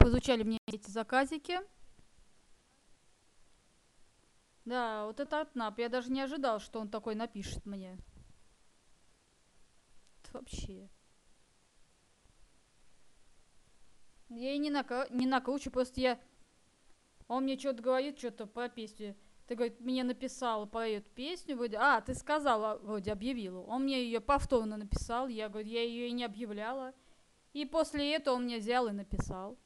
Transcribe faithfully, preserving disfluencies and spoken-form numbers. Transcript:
поизучали мне эти заказики. Да, вот это Атнап. Я даже не ожидал, что он такой напишет мне. Это вообще. Я и не, нака... не накручу, просто я... Он мне что-то говорит, что-то про песню. Ты, говорит, мне написала про эту песню вроде. А, ты сказала, вроде объявила. Он мне ее повторно написал. Я говорю, я ее и не объявляла. И после этого он мне взял и написал.